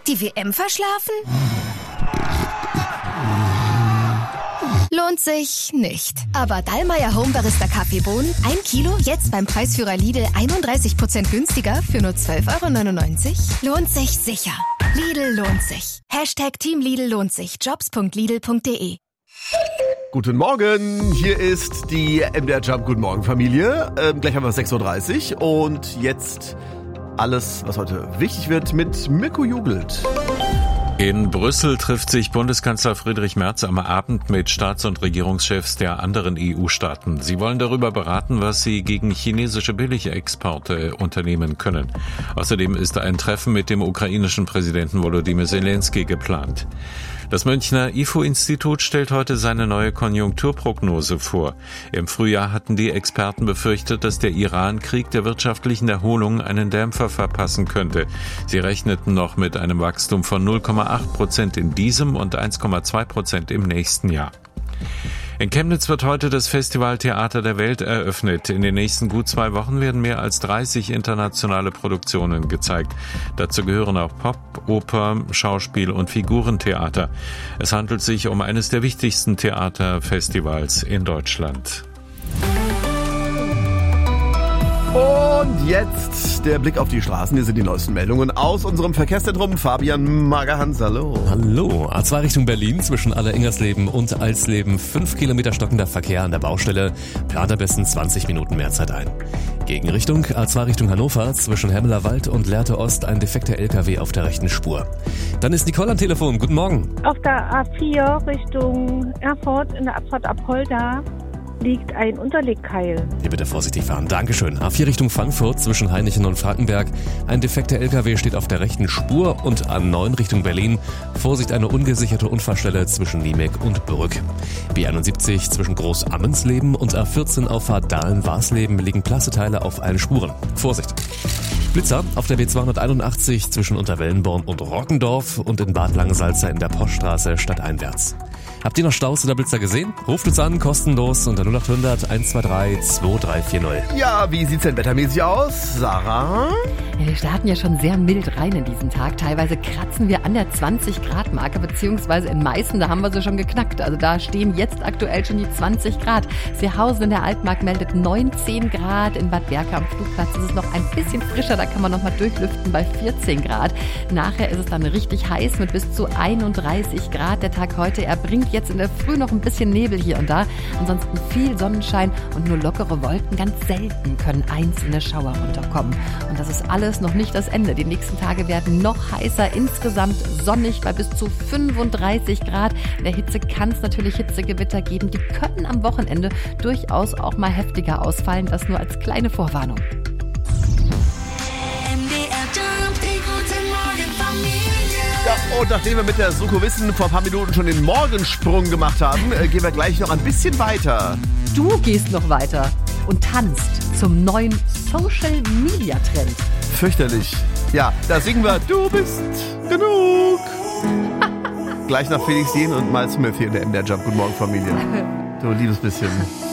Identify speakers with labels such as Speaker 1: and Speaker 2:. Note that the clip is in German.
Speaker 1: Die WM verschlafen? Lohnt sich nicht. Aber Dallmayr Home Barista Kaffeebohnen, 1 Kilo, jetzt beim Preisführer Lidl 31% günstiger für nur 12,99 €? Lohnt sich sicher. Lidl lohnt sich. Team Lidl lohnt sich. Jobs.lidl.de.
Speaker 2: Guten Morgen, hier ist die MDR Jump Guten Morgen Familie. Gleich haben wir 6.30 Uhr und jetzt alles, was heute wichtig wird mit Mirko Jugelt.
Speaker 3: In Brüssel trifft sich Bundeskanzler Friedrich Merz am Abend mit Staats- und Regierungschefs der anderen EU-Staaten. Sie wollen darüber beraten, was sie gegen chinesische Billigexporte unternehmen können. Außerdem ist ein Treffen mit dem ukrainischen Präsidenten Volodymyr Zelensky geplant. Das Münchner IFO-Institut stellt heute seine neue Konjunkturprognose vor. Im Frühjahr hatten die Experten befürchtet, dass der Iran-Krieg der wirtschaftlichen Erholung einen Dämpfer verpassen könnte. Sie rechneten noch mit einem Wachstum von 0,8% in diesem und 1,2% im nächsten Jahr. In Chemnitz wird heute das Festival Theater der Welt eröffnet. In den nächsten gut 2 Wochen werden mehr als 30 internationale Produktionen gezeigt. Dazu gehören auch Pop, Oper, Schauspiel und Figurentheater. Es handelt sich um eines der wichtigsten Theaterfestivals in Deutschland.
Speaker 2: Und jetzt der Blick auf die Straßen. Hier sind die neuesten Meldungen aus unserem Verkehrszentrum. Fabian Magerhans, hallo.
Speaker 4: Hallo. A2 Richtung Berlin zwischen Aller-Ingersleben und Alsleben. 5 Kilometer stockender Verkehr an der Baustelle. Plant am besten 20 Minuten mehr Zeit ein. Gegenrichtung A2 Richtung Hannover zwischen Hemmelerwald und Lehrte Ost ein defekter LKW auf der rechten Spur. Dann ist Nicole am Telefon. Guten Morgen.
Speaker 5: Auf der A4 Richtung Erfurt in der Abfahrt Apolda liegt ein Unterlegkeil.
Speaker 4: Hier bitte vorsichtig fahren. Dankeschön. A4 Richtung Frankfurt zwischen Hainichen und Frankenberg. Ein defekter LKW steht auf der rechten Spur und A9 Richtung Berlin. Vorsicht, eine ungesicherte Unfallstelle zwischen Niemek und Brück. B71 zwischen Groß-Ammensleben und A14 Auffahrt Dahlen-Warsleben liegen Plasseteile auf allen Spuren. Vorsicht. Blitzer auf der B281 zwischen Unterwellenborn und Rockendorf und in Bad Langensalza in der Poststraße stadteinwärts. Habt ihr noch Staus oder Blitzer gesehen? Ruft uns an, kostenlos unter 0800 123 2340.
Speaker 2: Ja, wie sieht's denn wettermäßig aus, Sarah?
Speaker 6: Ja, wir starten ja schon sehr mild rein in diesen Tag. Teilweise kratzen wir an der 20-Grad-Marke, beziehungsweise in Meißen, da haben wir sie schon geknackt. Also da stehen jetzt aktuell schon die 20 Grad. Seehausen in der Altmark meldet 19 Grad. In Bad Berka am Flugplatz ist es noch ein bisschen frischer, da kann man noch mal durchlüften bei 14 Grad. Nachher ist es dann richtig heiß mit bis zu 31 Grad. Der Tag heute, er bringt jetzt in der Früh noch ein bisschen Nebel hier und da. Ansonsten viel Sonnenschein und nur lockere Wolken. Ganz selten können einzelne Schauer runterkommen. Und das ist alles noch nicht das Ende. Die nächsten Tage werden noch heißer, insgesamt sonnig bei bis zu 35 Grad. In der Hitze kann es natürlich Hitzegewitter geben. Die können am Wochenende durchaus auch mal heftiger ausfallen. Das nur als kleine Vorwarnung.
Speaker 2: Ja, und nachdem wir mit der Suko Wissen vor ein paar Minuten schon den Morgensprung gemacht haben, gehen wir gleich noch ein bisschen weiter.
Speaker 6: Du gehst noch weiter und tanzt zum neuen Social-Media-Trend.
Speaker 2: Fürchterlich. Ja, da singen wir Du bist genug. Gleich nach Felix Jähn und Miles Smith hier in der MDR Jump. Guten Morgen, Familie. Du liebes bisschen.